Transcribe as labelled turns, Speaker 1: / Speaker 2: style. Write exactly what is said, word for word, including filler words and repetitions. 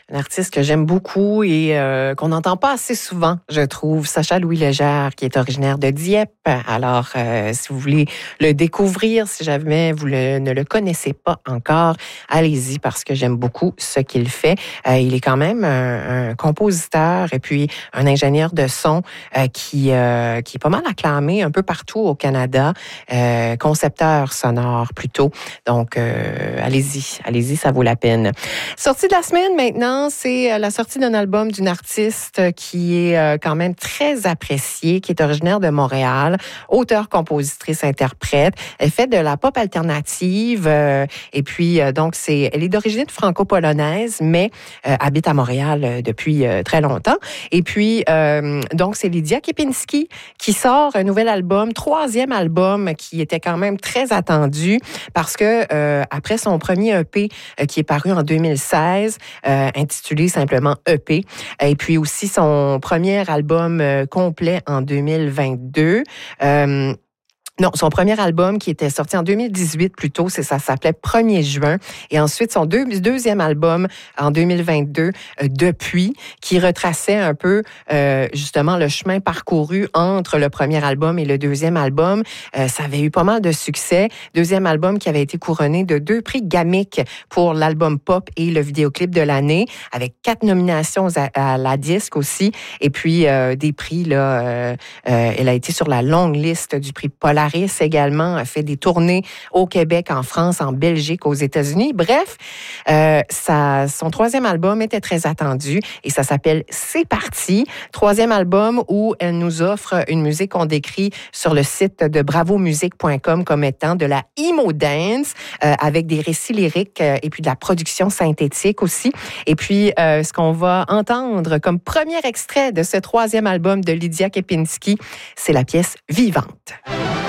Speaker 1: Un artiste que j'aime beaucoup et euh, qu'on n'entend pas assez souvent, je trouve. Sacha Louis Legère, qui est originaire de Dieppe. Alors, euh, si vous voulez le découvrir, si jamais vous le, ne le connaissez pas encore, allez-y parce que j'aime beaucoup ce qu'il fait. Euh, il est quand même un, un compositeur et puis un ingénieur de son euh, qui, euh, qui est pas mal acclamé un peu partout au Canada. Euh, concepteur sonore plutôt. Donc, euh, allez-y, allez-y, ça vaut la peine. Sortie de la semaine maintenant, c'est la sortie d'un album d'une artiste qui est quand même très appréciée, qui est originaire de Montréal, auteure, compositrice, interprète. Elle fait de la pop alternative euh, et puis euh, donc c'est, elle est d'origine franco-polonaise, mais euh, habite à Montréal euh, depuis euh, très longtemps. Et puis euh, donc c'est Lydia Kepinski qui sort un nouvel album, troisième album qui était quand même très attendu parce que euh, après son premier E P euh, qui est paru en deux mille seize, euh, intitulé simplement E P. Et puis aussi son premier album euh, complet en deux mille vingt-deux. Euh, Non, son premier album qui était sorti en deux mille dix-huit plutôt, c'est ça s'appelait premier juin. Et ensuite, son deux, deuxième album en deux mille vingt-deux, euh, Depuis, qui retraçait un peu euh, justement le chemin parcouru entre le premier album et le deuxième album. Euh, ça avait eu pas mal de succès. Deuxième album qui avait été couronné de deux prix Gamic pour l'album pop et le vidéoclip de l'année, avec quatre nominations à, à la disque aussi. Et puis euh, des prix, là, euh, euh, elle a été sur la longue liste du prix Polaris également, a fait des tournées au Québec, en France, en Belgique, aux États-Unis. Bref, euh, ça, son troisième album était très attendu et ça s'appelle C'est parti. Troisième album où elle nous offre une musique qu'on décrit sur le site de bravo musique point com comme étant de la emo dance euh, avec des récits lyriques euh, et puis de la production synthétique aussi. Et puis, euh, ce qu'on va entendre comme premier extrait de ce troisième album de Lydia Kepinski, c'est la pièce Vivante.